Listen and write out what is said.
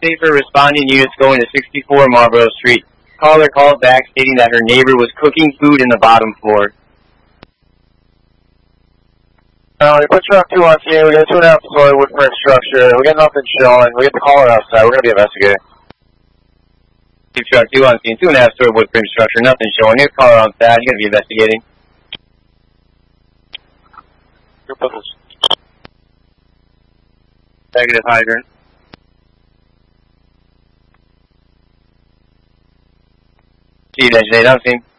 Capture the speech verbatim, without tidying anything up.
safer responding units going to sixty-four Marlboro Street. Caller called back stating that her neighbor was cooking food in the bottom floor. Uh, we put truck two on scene. We got a two and a half story wood frame structure. We got nothing showing. We got the caller outside. We're going to be investigating. Truck two on scene, two and a half story wood frame structure, nothing showing. Here's caller outside. You're going to be investigating. Your puzzles. Negative hydrant. See you, Engineer. I'm seeing.